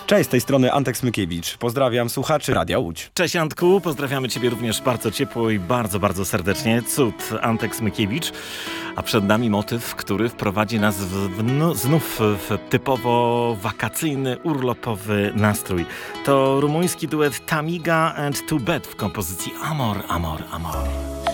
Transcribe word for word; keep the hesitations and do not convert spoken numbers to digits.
Cześć, z tej strony Antek Smykiewicz. Pozdrawiam słuchaczy Radia Łódź. Cześć Antku, pozdrawiamy Ciebie również bardzo ciepło i bardzo, bardzo serdecznie. Cud, Antek Smykiewicz. A przed nami motyw, który wprowadzi nas w, w, no, znów w typowo wakacyjny, urlopowy nastrój. To rumuński duet Tamiga and Too Bad w kompozycji Amor, Amor, Amor.